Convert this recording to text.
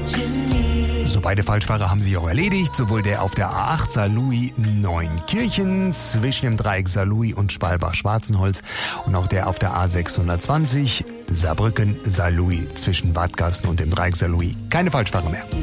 So, beide Falschfahrer haben sich auch erledigt. Sowohl der auf der A8 Saarlouis-Neunkirchen zwischen dem Dreieck Saarlouis und Spalbach-Schwarzenholz und auch der auf der A620 Saarbrücken-Saarlouis zwischen Wadgassen und dem Dreieck Saarlouis. Keine Falschfahrer mehr.